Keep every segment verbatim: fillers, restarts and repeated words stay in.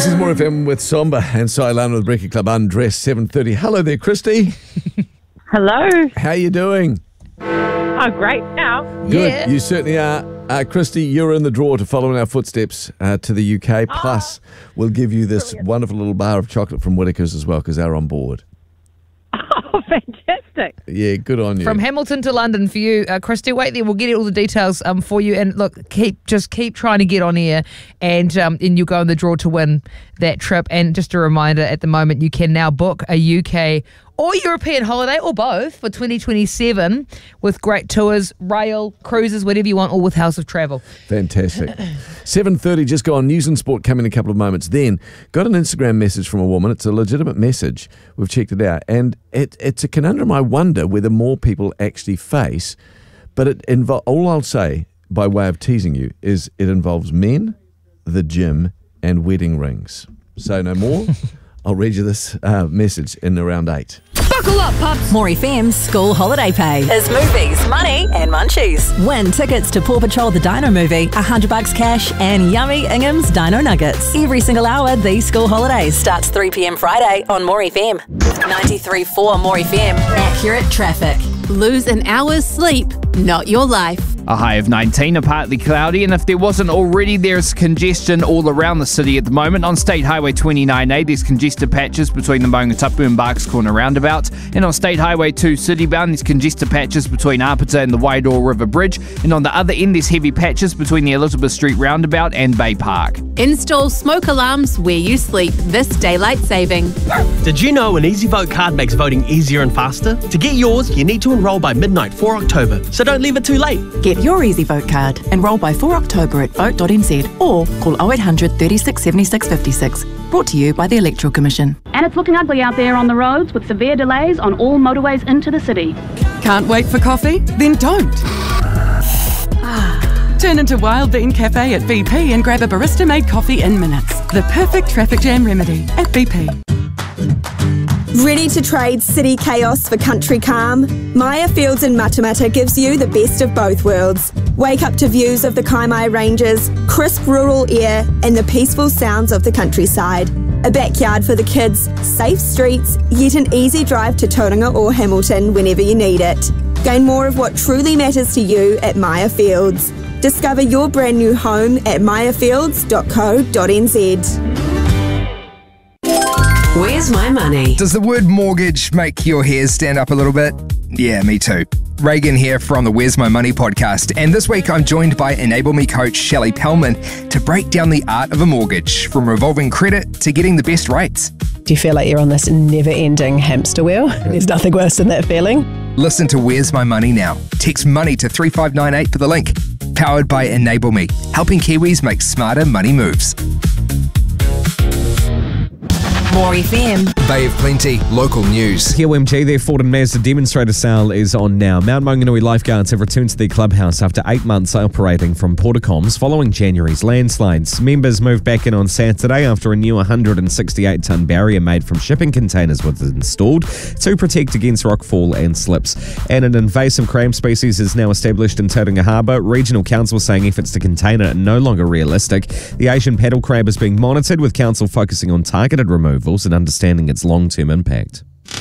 This is More F M with Somba and Silana with Breaking Club Undressed, seven thirty. Hello there, Christy. Hello. How you doing? Oh, great now. Good. Yeah. You certainly are. Uh, Christy, you're in the draw to follow in our footsteps uh, to the U K. Plus, we'll give you this brilliant. wonderful little bar of chocolate from Whittaker's as well, because they're on board. Oh, fantastic. Yeah, good on you. From Hamilton to London for you, uh, Christy. Wait there, we'll get all the details um, for you. And look, keep just keep trying to get on air, and um, and you'll go in the draw to win that trip. And just a reminder, at the moment, you can now book a U K or European holiday, or both, for twenty twenty-seven with great tours, rail, cruises, whatever you want, all with House of Travel. Fantastic. seven thirty, just go on News and Sport, come in a couple of moments. Then, got an Instagram message from a woman. It's a legitimate message. We've checked it out. And it, it's a conundrum I wonder whether more people actually face. But it invo- all I'll say, by way of teasing you, is it involves men, the gym, and wedding rings. Say no more. I'll read you this uh, message in around eight. Buckle up, pups! More F M's School Holiday Pay is movies, money and munchies. Win tickets to Paw Patrol the Dino movie, one hundred bucks cash and yummy Ingham's Dino Nuggets. Every single hour these school holidays. Starts three p.m. Friday on More F M. ninety-three point four More F M. Accurate traffic. Lose an hour's sleep, not your life. A high of nineteen, a partly cloudy, and if there wasn't already, there's congestion all around the city at the moment. On State Highway twenty-nine A, there's congested patches between the Maungatapu and Barks Corner roundabout. And on State Highway two citybound, there's congested patches between Apata and the Wairoa River Bridge. And on the other end, there's heavy patches between the Elizabeth Street roundabout and Bay Park. Install smoke alarms where you sleep this daylight saving. Did you know an Easy Vote card makes voting easier and faster? To get yours, you need to enrol by midnight four October, so don't leave it too late. Get your Easy Vote card. Enrol by four October at vote dot n z or call oh eight hundred, thirty-six, seventy-six, fifty-six. Brought to you by the Electoral Commission. And it's looking ugly out there on the roads with severe delays on all motorways into the city. Can't wait for coffee? Then don't. Turn into Wild Bean Cafe at B P and grab a barista-made coffee in minutes. The perfect traffic jam remedy at B P. Ready to trade city chaos for country calm? Maya Fields in Matamata gives you the best of both worlds. Wake up to views of the Kaimai Ranges, crisp rural air, and the peaceful sounds of the countryside. A backyard for the kids, safe streets, yet an easy drive to Tauranga or Hamilton whenever you need it. Gain more of what truly matters to you at Maya Fields. Discover your brand new home at maya fields dot co dot n z. Where's my money? Does the word mortgage make your hairs stand up a little bit? Yeah, me too. Reagan here from the Where's My Money podcast, and this week I'm joined by Enable Me coach Shelley Pellman to break down the art of a mortgage, from revolving credit to getting the best rates. Do you feel like you're on this never-ending hamster wheel? There's nothing worse than that feeling. Listen to Where's My Money now. Text MONEY to three five nine eight for the link. Powered by Enable Me, helping Kiwis make smarter money moves. More F M. Bay of Plenty, local news. Here, O M G, their Ford and Mazda demonstrator sale is on now. Mount Maunganui lifeguards have returned to their clubhouse after eight months operating from Portacoms following January's landslides. Members moved back in on Saturday after a new one hundred sixty-eight tonne barrier made from shipping containers was installed to protect against rockfall and slips. And an invasive crab species is now established in Tauranga Harbour. Regional Council saying efforts to contain it are no longer realistic. The Asian paddle crab is being monitored, with Council focusing on targeted removal and understanding its long-term impact.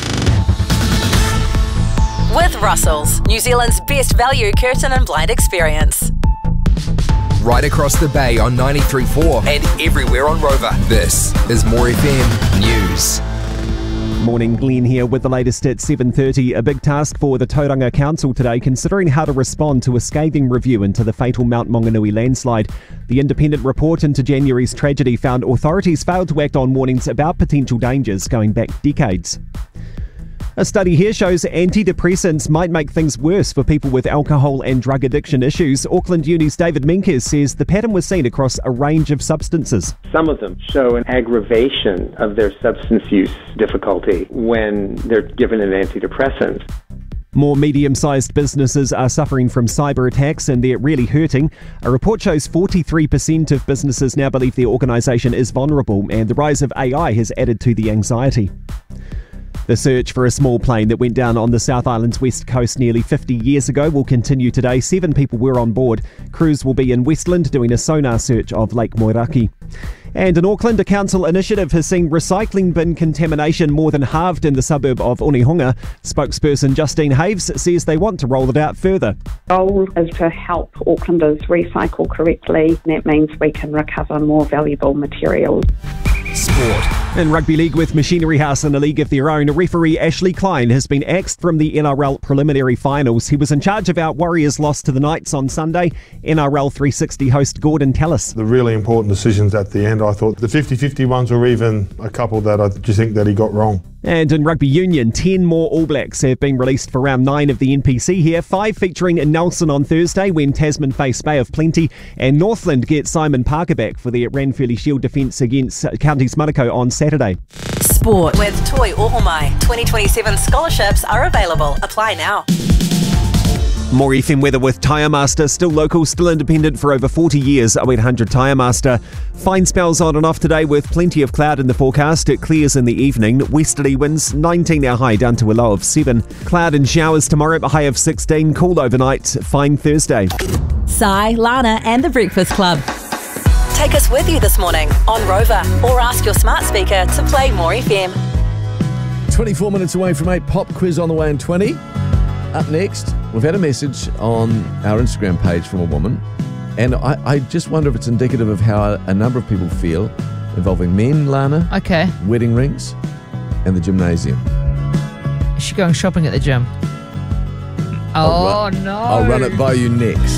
With Russell's, New Zealand's best value curtain and blind experience. Right across the bay on ninety-three point four and everywhere on Rover. This is More F M News. Morning, Glenn here with the latest at seven thirty. A big task for the Tauranga Council today, considering how to respond to a scathing review into the fatal Mount Maunganui landslide. The independent report into January's tragedy found authorities failed to act on warnings about potential dangers going back decades. A study here shows antidepressants might make things worse for people with alcohol and drug addiction issues. Auckland Uni's David Menkes says the pattern was seen across a range of substances. Some of them show an aggravation of their substance use difficulty when they're given an antidepressant. More medium-sized businesses are suffering from cyber attacks and they're really hurting. A report shows forty-three percent of businesses now believe their organisation is vulnerable, and the rise of A I has added to the anxiety. The search for a small plane that went down on the South Island's west coast nearly fifty years ago will continue today. Seven people were on board. Crews will be in Westland doing a sonar search of Lake Moeraki. And in Auckland, a council initiative has seen recycling bin contamination more than halved in the suburb of Onehunga. Spokesperson Justine Haves says they want to roll it out further. The goal is to help Aucklanders recycle correctly. That means we can recover more valuable materials. Sport. In rugby league with Machinery House in a league of their own, referee Ashley Klein has been axed from the N R L preliminary finals. He was in charge of our Warriors' loss to the Knights on Sunday. N R L three sixty host Gordon Tallis. The really important decisions at the end, I thought the fifty-fifty ones were even a couple that I just think that he got wrong. And in rugby union, ten more All Blacks have been released for round nine of the N P C here. Five featuring Nelson on Thursday when Tasman face Bay of Plenty. And Northland get Simon Parker back for their Ranfurly Shield defence against Counties Manukau on Saturday. Sport with Toi Ohomai. twenty twenty-seven scholarships are available. Apply now. More F M weather with Tyre Master. Still local, still independent for over forty years. oh eight hundred Tyre Master. Fine spells on and off today with plenty of cloud in the forecast. It clears in the evening. Westerly winds, nineteen our high, down to a low of seven. Cloud and showers tomorrow, a high of sixteen. Cool overnight. Fine Thursday. Sai, Lana and The Breakfast Club. Take us with you this morning on Rover or ask your smart speaker to play More F M. twenty-four minutes away from eight. Pop quiz on the way in twenty. Up next, we've had a message on our Instagram page from a woman, and I, I just wonder if it's indicative of how a number of people feel involving men, Lana, Okay. wedding rings, and the gymnasium. Is she going shopping at the gym? I'll Oh, run- no. I'll run it by you next.